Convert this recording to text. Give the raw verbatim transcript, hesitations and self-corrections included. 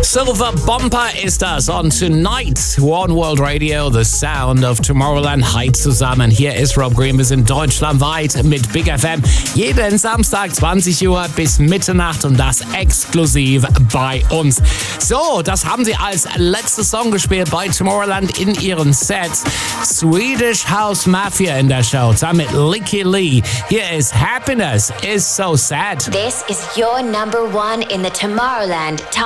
Silver Bomber ist das on Tonight, One World Radio, the sound of Tomorrowland. Hi zusammen, hier ist Rob Green, wir sind deutschlandweit mit Big F M. Jeden Samstag zwanzig Uhr bis Mitternacht und das exklusiv bei uns. So, das haben sie als letzter Song gespielt bei Tomorrowland in ihren Sets. Swedish House Mafia in der Show, zusammen mit Licky Lee. Hier ist Happiness is so sad. This is your number one in the Tomorrowland Top